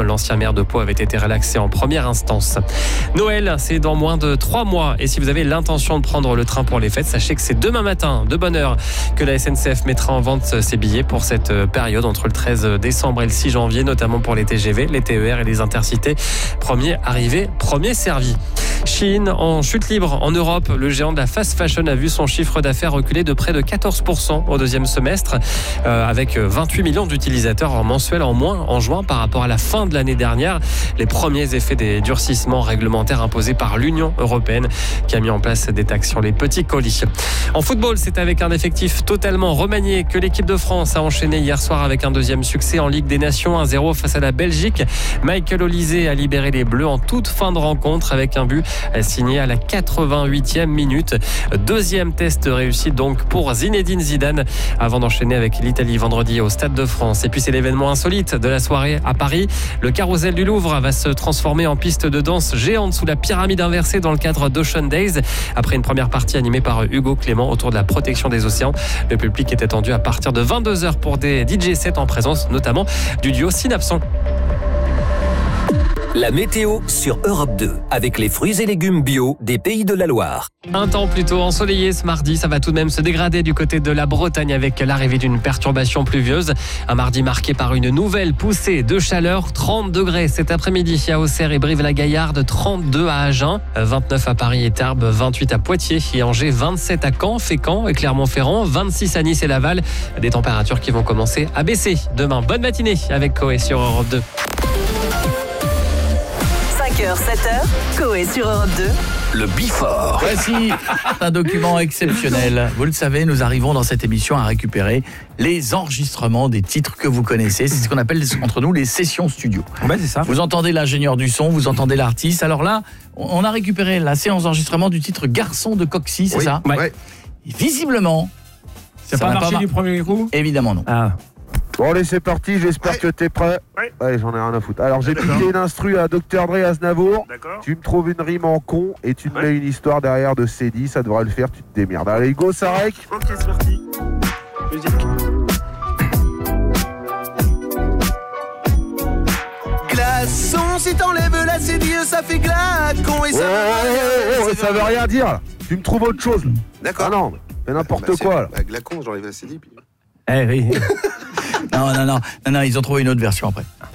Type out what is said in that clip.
L'ancien maire de Pau avait été relaxé en première instance. Noël, c'est dans moins de 3 mois. Et si vous avez l'intention de prendre le train pour les fêtes, sachez que c'est demain matin, de bonne heure, que la SNCF mettra en vente ses billets pour cette période entre le 13 décembre et le 6 janvier, notamment pour les TGV, les TER et les intercités. Premier arrivé, premier servi. Chine en chute libre en Europe. Le géant de la fast fashion a vu son chiffre d'affaires reculer de près de 14% au deuxième semestre, avec 28 millions d'utilisateurs mensuels en moins en juin par rapport à la fin de l'année dernière. Les premiers effets des durcissements réglementaires imposés par l'Union européenne qui a mis en place des taxes sur les petits colis. En football, c'est avec un effectif totalement remanié que l'équipe de France a enchaîné hier soir avec un deuxième succès en Ligue des Nations, 1-0 face à la Belgique. Michael Olysée a libéré les Bleus en toute fin de rencontre avec un but signé à la 88e minute. Deuxième test réussi donc pour Zinedine Zidane avant d'enchaîner avec l'Italie vendredi au Stade de France. Et puis c'est l'événement insolite de la soirée à Paris. Le carrousel du Louvre va se transformer en piste de danse géante sous la pyramide inversée dans le cadre d'Ocean Days. Après une première partie animée par Hugo Clément autour de la protection des océans, le public est attendu à partir de 22h pour des DJ sets en présence notamment du duo Synapson. La météo sur Europe 2, avec les fruits et légumes bio des Pays de la Loire. Un temps plutôt ensoleillé ce mardi, ça va tout de même se dégrader du côté de la Bretagne avec l'arrivée d'une perturbation pluvieuse. Un mardi marqué par une nouvelle poussée de chaleur, 30 degrés cet après-midi à Auxerre et Brive-la-Gaillarde, 32 à Agen, 29 à Paris et Tarbes, 28 à Poitiers et Angers, 27 à Caen, Fécamp et Clermont-Ferrand, 26 à Nice et Laval. Des températures qui vont commencer à baisser demain. Bonne matinée avec Coé sur Europe 2. 5h, 7h, Coé sur Europe 2. Le Bifort. Voici un document exceptionnel. Vous le savez, nous arrivons dans cette émission à récupérer les enregistrements des titres que vous connaissez. C'est ce qu'on appelle entre nous les sessions studio. Ouais, c'est ça. Vous entendez l'ingénieur du son, vous entendez l'artiste. Alors là, on a récupéré la séance d'enregistrement du titre Garçon de Coxy, c'est ça ? Ouais. Et visiblement, Ça n'a pas marché du premier coup ? Évidemment non. Ah. Bon allez c'est parti, j'espère que t'es prêt. Allez j'en ai rien à foutre. Alors j'ai piqué une instru à Dr Dre Aznavour. D'accord. Tu me trouves une rime en con et tu me mets une histoire derrière de Cédie, ça devrait le faire, tu te démerdes. Allez go Sarek. Ok, c'est parti. Musique. Glaçon, si t'enlèves la Cédie, ça fait glacon et Ça veut rien dire là. Tu me trouves autre chose. D'accord. Ah non, fais n'importe quoi là. Glacon, j'enlève la Cédie. Puis... Eh oui. Non, ils ont trouvé une autre version après.